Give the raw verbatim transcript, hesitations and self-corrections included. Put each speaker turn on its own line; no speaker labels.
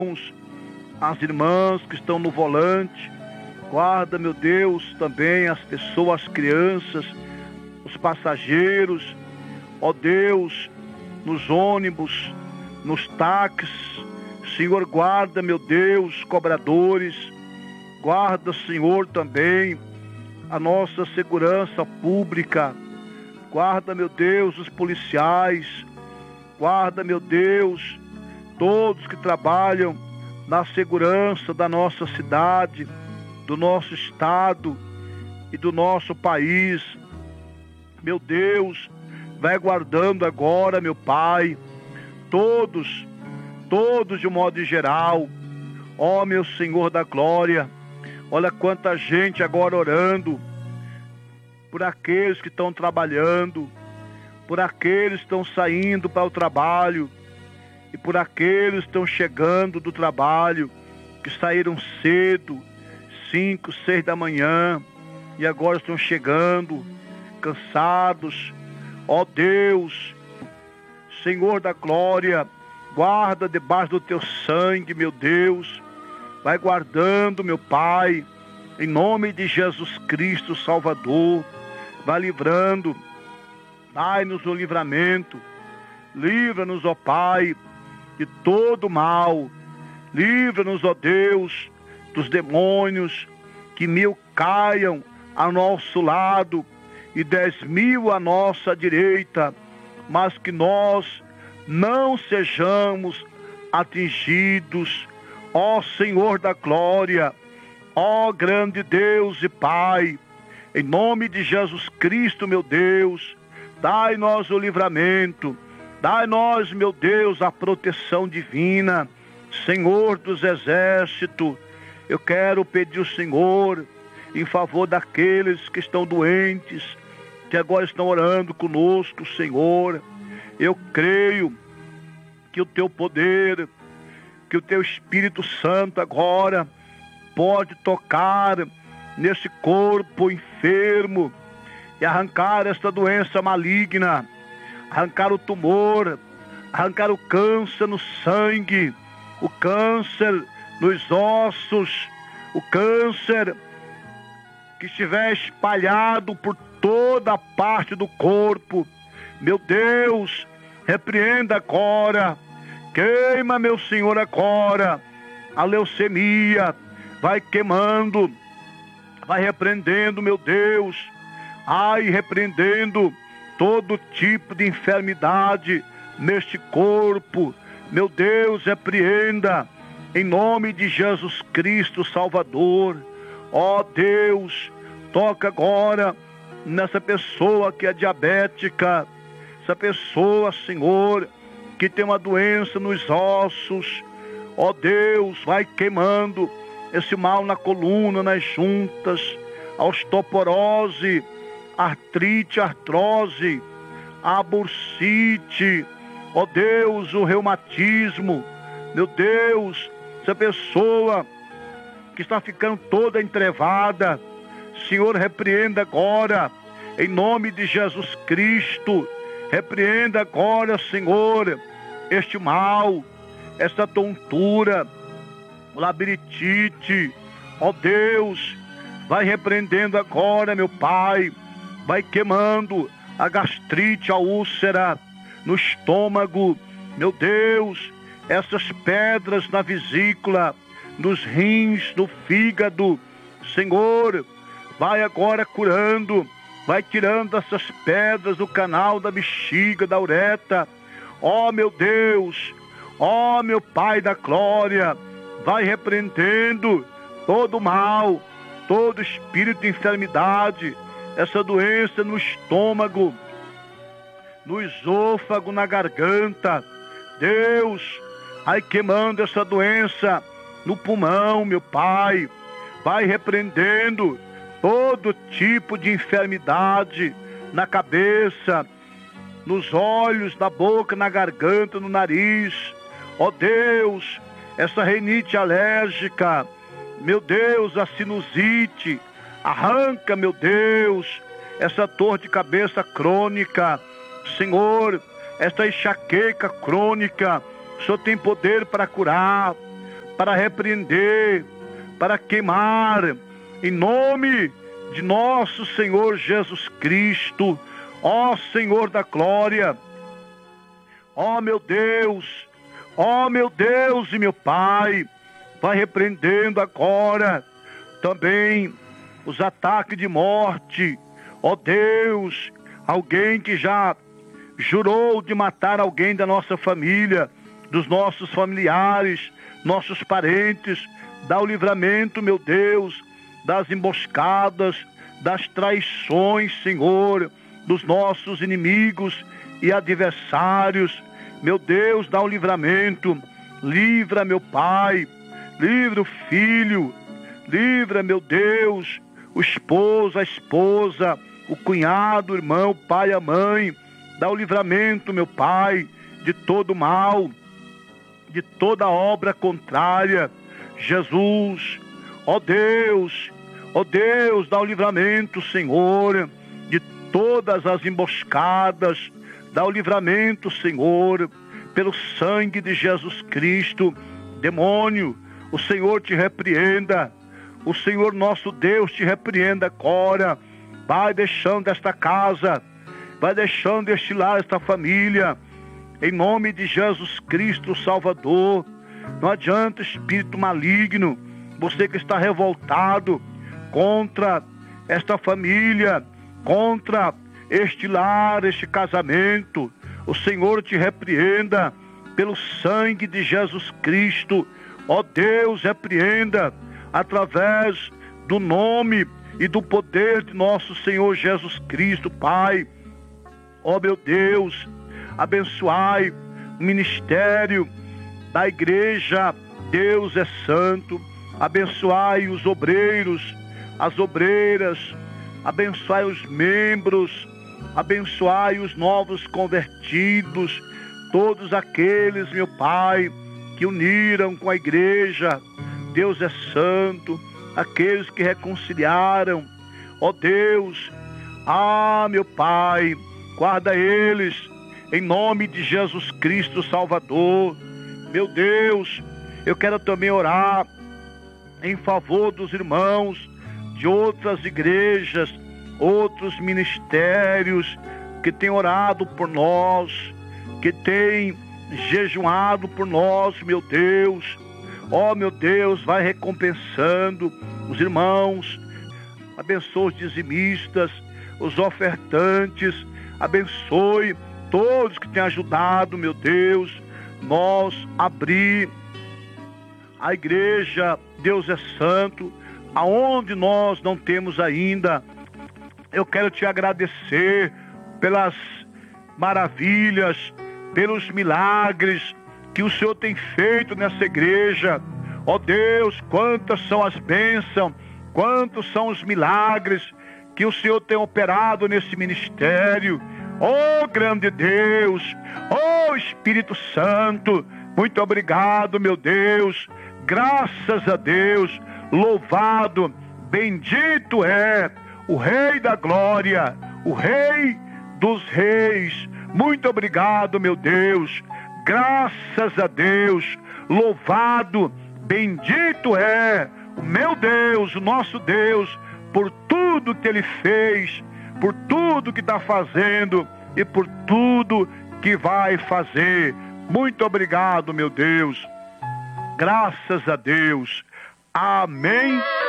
as irmãs que estão no volante. Guarda, meu Deus, também as pessoas, as crianças, os passageiros. Ó Deus, nos ônibus, nos táxis. Senhor, guarda, meu Deus, cobradores. Guarda, Senhor, também a nossa segurança pública. Guarda, meu Deus, os policiais. Guarda, meu Deus, todos que trabalham na segurança da nossa cidade, do nosso estado e do nosso país. Meu Deus, vai guardando agora, meu Pai, todos, todos de modo geral. Ó, meu Senhor da glória, olha quanta gente agora orando por aqueles que estão trabalhando, por aqueles que estão saindo para o trabalho e por aqueles que estão chegando do trabalho, que saíram cedo, cinco, seis da manhã, e agora estão chegando, cansados. Ó Deus, Senhor da glória, guarda debaixo do teu sangue, meu Deus. Vai guardando, meu Pai, em nome de Jesus Cristo, Salvador. Vai livrando, dai-nos o livramento. Livra-nos, ó Pai, de todo mal. Livra-nos, ó Deus, dos demônios, que mil caiam a nosso lado e dez mil à nossa direita, mas que nós não sejamos atingidos. Ó Senhor da glória, ó grande Deus e Pai, em nome de Jesus Cristo, meu Deus, dai-nós o livramento, dai-nós, meu Deus, a proteção divina. Senhor dos exércitos, eu quero pedir ao Senhor em favor daqueles que estão doentes, que agora estão orando conosco, Senhor. Eu creio que o teu poder, que o teu Espírito Santo agora pode tocar nesse corpo enfermo e arrancar esta doença maligna, arrancar o tumor, arrancar o câncer no sangue, o câncer nos ossos, o câncer que estiver espalhado por toda a parte do corpo. Meu Deus, repreenda agora, queima, meu Senhor, agora a leucemia, vai queimando, vai repreendendo, meu Deus, ai, repreendendo todo tipo de enfermidade neste corpo. Meu Deus, repreenda em nome de Jesus Cristo, Salvador. Ó Deus, toca agora nessa pessoa que é diabética, essa pessoa, Senhor, que tem uma doença nos ossos. Ó Deus, vai queimando esse mal na coluna, nas juntas, a osteoporose, artrite, artrose, a bursite. Ó Deus, o reumatismo. Meu Deus, essa pessoa que está ficando toda entrevada, Senhor, repreenda agora, em nome de Jesus Cristo. Repreenda agora, Senhor, este mal, esta tontura, labirintite. Ó Deus, vai repreendendo agora, meu Pai, vai queimando a gastrite, a úlcera no estômago. Meu Deus, essas pedras na vesícula, nos rins, no fígado, Senhor, vai agora curando, vai tirando essas pedras do canal da bexiga, da uretra. Ó meu Deus, ó meu Pai da glória, vai repreendendo todo mal, todo espírito de enfermidade, essa doença no estômago, no esôfago, na garganta. Deus, vai queimando essa doença no pulmão, meu Pai, vai repreendendo todo tipo de enfermidade na cabeça, nos olhos, na boca, na garganta, no nariz. Ó Deus, essa rinite alérgica, meu Deus, a sinusite, arranca, meu Deus, essa dor de cabeça crônica, Senhor, essa enxaqueca crônica, o Senhor tem poder para curar. para repreender, para queimar, em nome de nosso Senhor Jesus Cristo. Ó Senhor da glória, ó meu Deus, ó meu Deus e meu Pai, vai repreendendo agora também os ataques de morte. Ó Deus, alguém que já jurou de matar alguém da nossa família, dos nossos familiares, nossos parentes, dá o livramento, meu Deus, das emboscadas, das traições, Senhor, dos nossos inimigos e adversários. Meu Deus, dá o livramento. Livra, meu Pai, livra o filho, livra, meu Deus, o esposo, a esposa, o cunhado, o irmão, o pai, a mãe. Dá o livramento, meu Pai, de todo mal, de toda obra contrária. Jesus, ó Deus, ó Deus, dá o livramento, Senhor, de todas as emboscadas. Dá o livramento, Senhor, pelo sangue de Jesus Cristo. Demônio, o Senhor te repreenda. O Senhor nosso Deus te repreenda agora. Vai deixando esta casa, vai deixando este lar, esta família, em nome de Jesus Cristo, Salvador. Não adianta, espírito maligno, você que está revoltado contra esta família, contra este lar, este casamento, o Senhor te repreenda pelo sangue de Jesus Cristo. Ó Deus, repreenda através do nome e do poder de nosso Senhor Jesus Cristo, Pai. Ó meu Deus, abençoai o ministério da igreja Deus é Santo. Abençoai os obreiros, as obreiras, abençoai os membros, abençoai os novos convertidos, todos aqueles, meu Pai, que uniram com a igreja Deus é Santo, aqueles que reconciliaram. Ó Deus, ah, meu Pai, guarda eles em nome de Jesus Cristo, Salvador. Meu Deus, eu quero também orar em favor dos irmãos de outras igrejas, outros ministérios que têm orado por nós, que têm jejuado por nós, meu Deus. Ó, meu Deus, vai recompensando os irmãos, abençoe os dizimistas, os ofertantes, abençoe todos que têm ajudado, meu Deus, nós abrir a igreja Deus é Santo, aonde nós não temos ainda. Eu quero te agradecer pelas maravilhas, pelos milagres que o Senhor tem feito nessa igreja. Ó Deus, quantas são as bênçãos, quantos são os milagres que o Senhor tem operado nesse ministério. Ó grande Deus, ó Espírito Santo, muito obrigado, meu Deus. Graças a Deus, louvado, bendito é o Rei da Glória, o Rei dos Reis. Muito obrigado, meu Deus. Graças a Deus, louvado, bendito é o meu Deus, o nosso Deus, por tudo que Ele fez, por tudo que está fazendo e por tudo que vai fazer. Muito obrigado, meu Deus. Graças a Deus. Amém.